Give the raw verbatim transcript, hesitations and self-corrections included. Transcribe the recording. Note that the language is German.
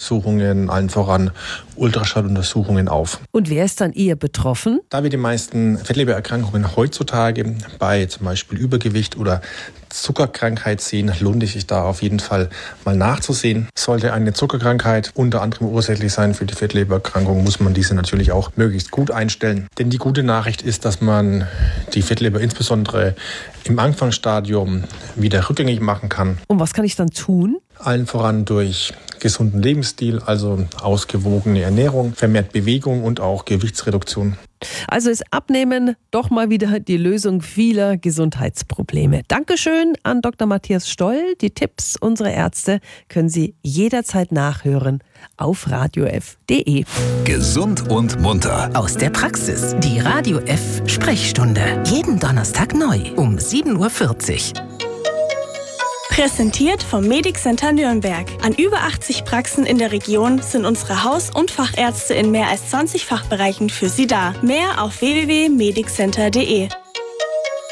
Untersuchungen, allen voran Ultraschalluntersuchungen auf. Und wer ist dann eher betroffen? Da wir die meisten Fettlebererkrankungen heutzutage bei zum Beispiel Übergewicht oder Zuckerkrankheit sehen, lohnt es sich da auf jeden Fall mal nachzusehen. Sollte eine Zuckerkrankheit unter anderem ursächlich sein für die Fettlebererkrankung, muss man diese natürlich auch möglichst gut einstellen. Denn die gute Nachricht ist, dass man die Fettleber insbesondere im Anfangsstadium wieder rückgängig machen kann. Und was kann ich dann tun? Allen voran durch gesunden Lebensstil, also ausgewogene Ernährung, vermehrt Bewegung und auch Gewichtsreduktion. Also ist Abnehmen doch mal wieder die Lösung vieler Gesundheitsprobleme. Dankeschön an Doktor Matthias Stoll. Die Tipps unserer Ärzte können Sie jederzeit nachhören auf radio f punkt de. Gesund und munter. Aus der Praxis. Die Radio F Sprechstunde. Jeden Donnerstag neu um sieben Uhr vierzig. Präsentiert vom Medic Center Nürnberg. An über achtzig Praxen in der Region sind unsere Haus- und Fachärzte in mehr als zwanzig Fachbereichen für Sie da. Mehr auf w w w punkt medic center punkt de.